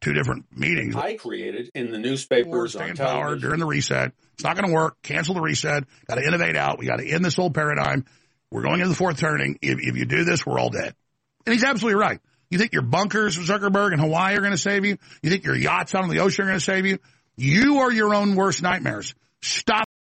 two different meetings. I created in the newspapers, Stay on in power television. during the reset. It's not going to work. Cancel the reset. Got to innovate out. We got to end this old paradigm. We're going into the fourth turning. If you do this, we're all dead. And he's absolutely right. You think your bunkers, Zuckerberg, in Hawaii are going to save you? You think your yachts out on the ocean are going to save you? You are your own worst nightmares. Stop